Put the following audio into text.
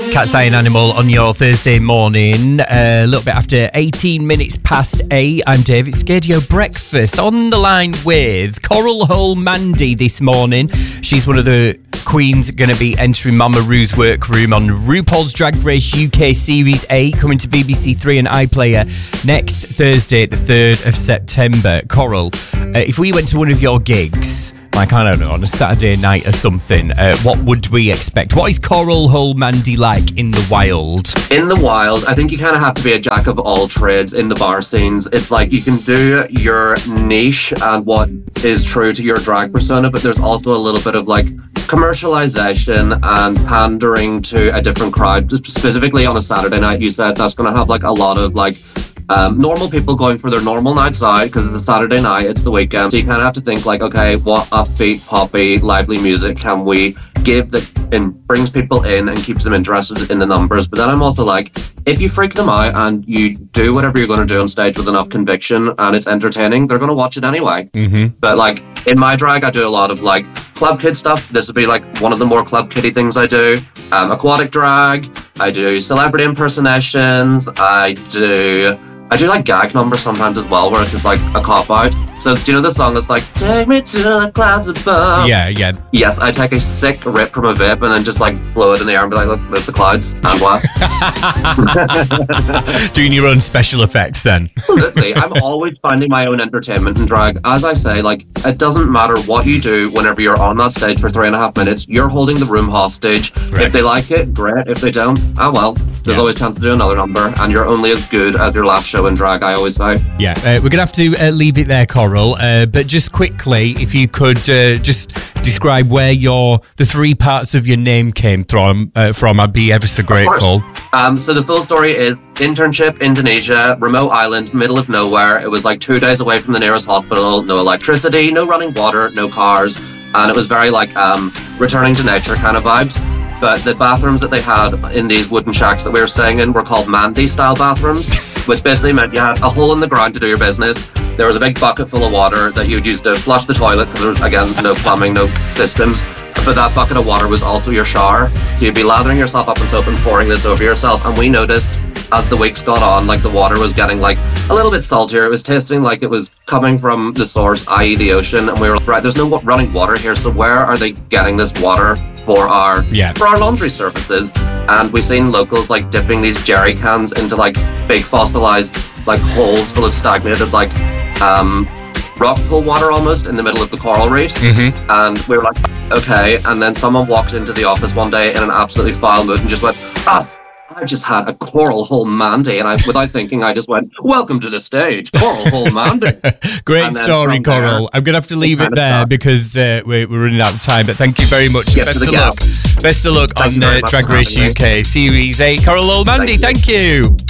Cat's Eye and Animal on your Thursday morning, a little bit after 18 minutes past 8. I'm David Scadio. Breakfast on the line with Coral Hole Mandy this morning. She's one of the queens going to be entering Mama Ru's workroom on RuPaul's Drag Race UK Series 8, coming to BBC 3 and iPlayer next Thursday, the 3rd of September. Coral, if we went to one of your gigs, like, I don't know, on a Saturday night or something, what would we expect? What is Coral Hole Mandy like in the wild? In the wild, I think you kind of have to be a jack of all trades in the bar scenes. It's like you can do your niche and what is true to your drag persona, but there's also a little bit of like commercialization and pandering to a different crowd. Specifically on a Saturday night, you said that's going to have like a lot of like normal people going for their normal nights out because it's a Saturday night, it's the weekend. So you kind of have to think like, okay, what upbeat, poppy, lively music can we give that brings people in and keeps them interested in the numbers? But then I'm also like, if you freak them out and you do whatever you're going to do on stage with enough conviction and it's entertaining, they're going to watch it anyway. Mm-hmm. But like in my drag, I do a lot of like club kid stuff. This would be like one of the more club kiddie things I do. Aquatic drag, I do celebrity impersonations, I do like gag numbers sometimes as well, where it's just like a cop-out. So do you know the song that's like, take me to the clouds above? Yeah. Yes, I take a sick rip from a vape and then just like blow it in the air and be like, look, there's the clouds, and what? Doing your own special effects then. Absolutely. I'm always finding my own entertainment in drag. As I say, like, it doesn't matter what you do whenever you're on that stage for 3.5 minutes, you're holding the room hostage. Correct. If they like it, great. If they don't, oh well. There's always chance to do another number, and you're only as good as your last show in drag, I always say. Yeah, we're going to have to leave it there, Coral, but just quickly, if you could just describe where the three parts of your name came from, I'd be ever so grateful. So the full story is internship, Indonesia, remote island, middle of nowhere. It was like 2 days away from the nearest hospital, no electricity, no running water, no cars, and it was very like returning to nature kind of vibes. But the bathrooms that they had in these wooden shacks that we were staying in were called Mandy-style bathrooms, which basically meant you had a hole in the ground to do your business. There was a big bucket full of water that you'd use to flush the toilet because there was, again, no plumbing, no systems. But that bucket of water was also your shower. So you'd be lathering yourself up in soap and pouring this over yourself. And we noticed as the weeks got on, like the water was getting like a little bit saltier. It was tasting like it was coming from the source, i.e. the ocean. And we were like, right, there's no running water here. So where are they getting this water for our laundry services? And we seen locals like dipping these jerry cans into like big fossilized like holes full of stagnated like rock pool water almost in the middle of the coral reefs. Mm-hmm. And we were like, okay. And then someone walked into the office one day in an absolutely foul mood and just went, I've just had a Coral Hole Mandy. And without thinking, I just went, welcome to the stage, Coral Hole Mandy. Great story, Coral. I'm going to have to leave it there because we're running out of time. But thank you very much. Best of luck. Best of luck on Drag Race UK Series 8. Coral Hole Mandy, thank you.